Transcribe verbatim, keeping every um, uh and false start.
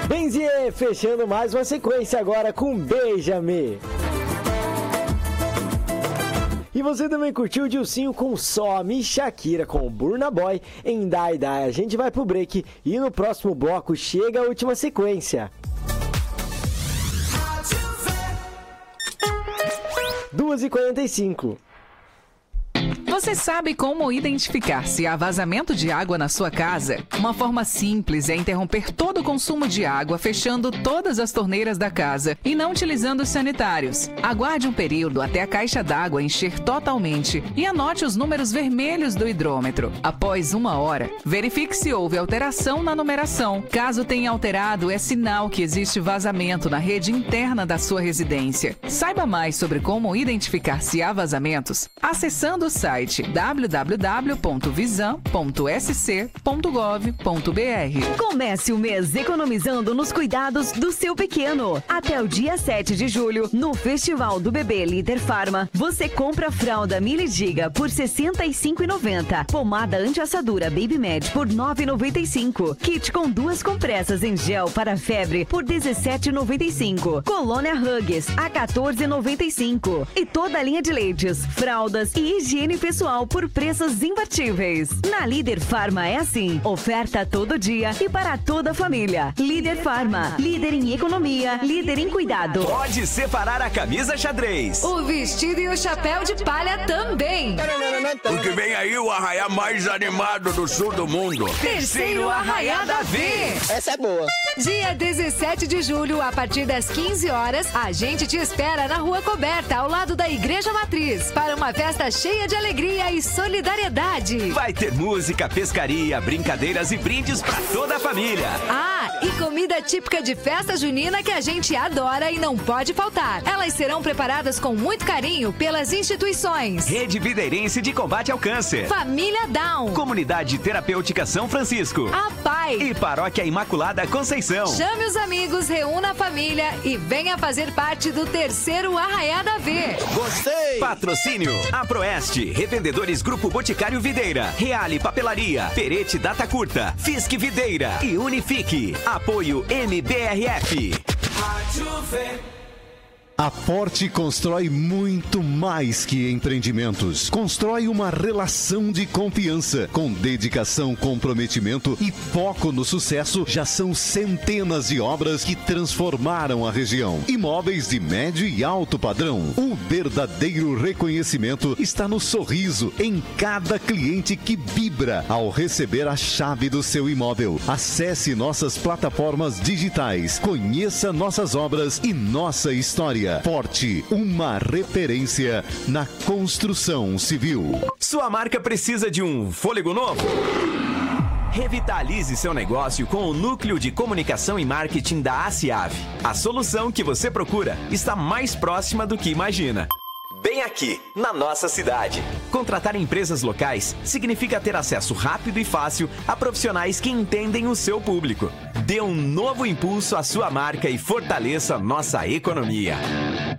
Benzier, fechando mais uma sequência agora com Beija-me. E você também curtiu o Dilcinho com Some e Shakira com Burna Boy em Dai Dai. A gente vai pro break e no próximo bloco chega a última sequência. duas e quarenta e cinco. Você sabe como identificar se há vazamento de água na sua casa? Uma forma simples é interromper todo o consumo de água, fechando todas as torneiras da casa e não utilizando os sanitários. Aguarde um período até a caixa d'água encher totalmente e anote os números vermelhos do hidrômetro. Após uma hora, verifique se houve alteração na numeração. Caso tenha alterado, é sinal que existe vazamento na rede interna da sua residência. Saiba mais sobre como identificar se há vazamentos acessando o site w w w ponto visam ponto s c ponto gov ponto b r. Comece o mês economizando nos cuidados do seu pequeno. Até o dia sete de julho, no Festival do Bebê Líder Farma, você compra fralda Mili Giga por sessenta e cinco reais e noventa centavos, pomada anti-assadura Baby Med por nove reais e noventa e cinco centavos, kit com duas compressas em gel para febre por dezessete reais e noventa e cinco centavos, colônia Huggies a quatorze reais e noventa e cinco centavos e toda a linha de leites, fraldas e higiene pessoal por preços imbatíveis. Na Líder Farma é assim, oferta todo dia e para toda a família. Líder Farma, líder em economia, líder em cuidado. Pode separar a camisa xadrez, o vestido e o chapéu de palha também. Porque vem aí o arraiá mais animado do sul do mundo. Terceiro Arraiá da V. Essa é boa. Dia dezessete de julho, a partir das quinze horas, a gente te espera na Rua Coberta, ao lado da Igreja Matriz, para uma festa cheia de alegria e solidariedade. Vai ter música, pescaria, brincadeiras e brindes pra toda a família. Ah, e comida típica de festa junina que a gente adora e não pode faltar. Elas serão preparadas com muito carinho pelas instituições Rede Videirense de Combate ao Câncer, Família Down, Comunidade Terapêutica São Francisco, a Pai e Paróquia Imaculada Conceição. Chame os amigos, reúna a família e venha fazer parte do terceiro Arraiá da V. Gostei! Patrocínio Aproeste, Revendedores Grupo Boticário Videira, Reale Papelaria, Perete Data Curta, Fisc Videira e Unifique. Apoio M B R F. Rádio V. A Forte constrói muito mais que empreendimentos. Constrói uma relação de confiança. Com dedicação, comprometimento e foco no sucesso, já são centenas de obras que transformaram a região. Imóveis de médio e alto padrão. O verdadeiro reconhecimento está no sorriso em cada cliente que vibra ao receber a chave do seu imóvel. Acesse nossas plataformas digitais. Conheça nossas obras e nossa história. Forte, uma referência na construção civil. Sua marca precisa de um fôlego novo? Revitalize seu negócio com o Núcleo de Comunicação e Marketing da ACIAV. A solução que você procura está mais próxima do que imagina. Bem aqui, na nossa cidade. Contratar empresas locais significa ter acesso rápido e fácil a profissionais que entendem o seu público. Dê um novo impulso à sua marca e fortaleça nossa economia.